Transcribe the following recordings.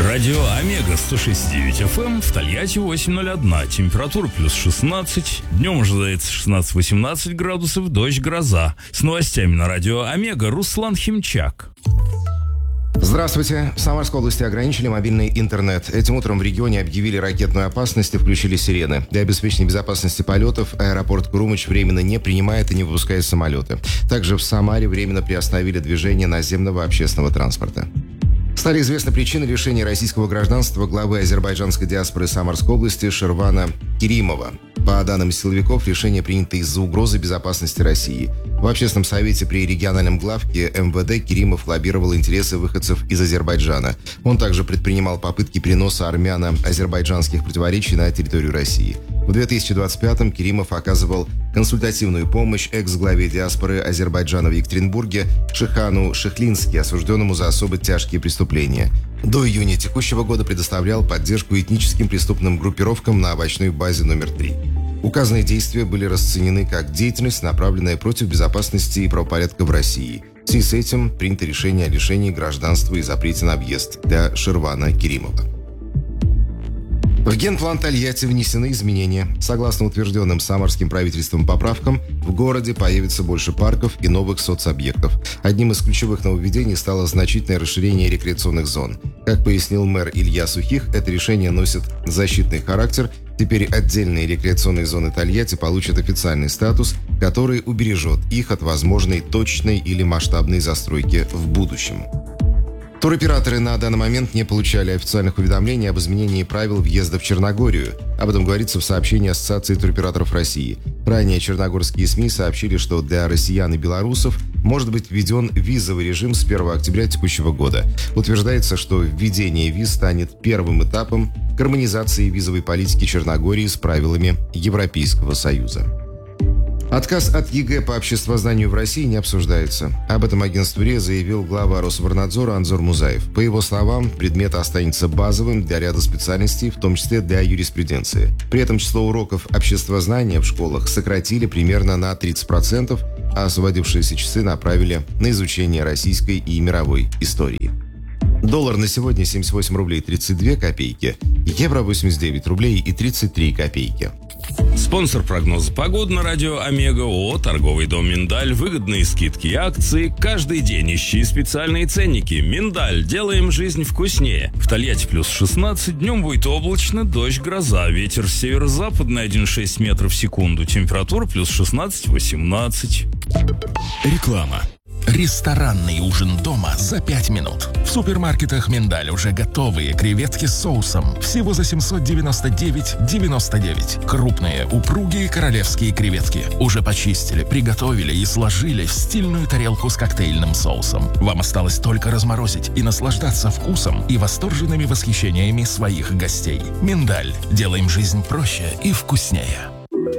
Радио Омега 106.9 FM, в Тольятти 8:01, температура плюс 16, днем ожидается 16-18 градусов, дождь, гроза. С новостями на Радио Омега Руслан Химчак. Здравствуйте. В Самарской области ограничили мобильный интернет. Этим утром в регионе объявили ракетную опасность и включили сирены. Для обеспечения безопасности полетов аэропорт Крумыч временно не принимает и не выпускает самолеты. Также в Самаре временно приостановили движение наземного общественного транспорта. Стали известны причины лишения российского гражданства главы азербайджанской диаспоры Самарской области Шервана Керимова. По данным силовиков, решение принято из-за угрозы безопасности России. В общественном совете при региональном главке МВД Керимов лоббировал интересы выходцев из Азербайджана. Он также предпринимал попытки переноса армяно-азербайджанских противоречий на территорию России. В 2025-м Керимов оказывал консультативную помощь экс-главе диаспоры Азербайджана в Екатеринбурге Шихану Шихлински, осужденному за особо тяжкие преступления. До июня текущего года предоставлял поддержку этническим преступным группировкам на овощной базе номер 3. Указанные действия были расценены как деятельность, направленная против безопасности и правопорядка в России. В связи с этим принято решение о лишении гражданства и запрете на въезд для Шервана Керимова. В генплан Тольятти внесены изменения. Согласно утвержденным самарским правительством поправкам, в городе появится больше парков и новых соцобъектов. Одним из ключевых нововведений стало значительное расширение рекреационных зон. Как пояснил мэр Илья Сухих, это решение носит защитный характер. Теперь отдельные рекреационные зоны Тольятти получат официальный статус, который убережет их от возможной точной или масштабной застройки в будущем. Туроператоры на данный момент не получали официальных уведомлений об изменении правил въезда в Черногорию. Об этом говорится в сообщении Ассоциации туроператоров России. Ранее черногорские СМИ сообщили, что для россиян и белорусов может быть введен визовый режим с 1 октября текущего года. Утверждается, что введение виз станет первым этапом гармонизации визовой политики Черногории с правилами Европейского Союза. Отказ от ЕГЭ по обществознанию в России не обсуждается. Об этом агентству РИА заявил глава Рособорнадзора Анзор Музаев. По его словам, предмет останется базовым для ряда специальностей, в том числе для юриспруденции. При этом число уроков обществознания в школах сократили примерно на 30%, а освободившиеся часы направили на изучение российской и мировой истории. Доллар на сегодня 78 рублей 32 копейки, евро 89 рублей и 33 копейки. Спонсор прогноза погоды на Радио Омега ООО «Торговый дом Миндаль». Выгодные скидки и акции. Каждый день ищи специальные ценники. Миндаль. Делаем жизнь вкуснее. В Тольятти плюс 16. Днем будет облачно, дождь, гроза. Ветер северо-западный 1,6 метров в секунду. Температура плюс 16-18. Реклама. Ресторанный ужин дома за 5 минут. В супермаркетах «Миндаль» уже готовые креветки с соусом. Всего за 799,99. Крупные, упругие королевские креветки. Уже почистили, приготовили и сложили в стильную тарелку с коктейльным соусом. Вам осталось только разморозить и наслаждаться вкусом и восторженными восхищениями своих гостей. «Миндаль». Делаем жизнь проще и вкуснее.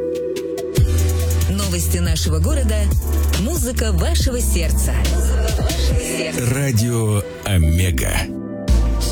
Новости нашего города. Музыка вашего сердца. Радио Омега.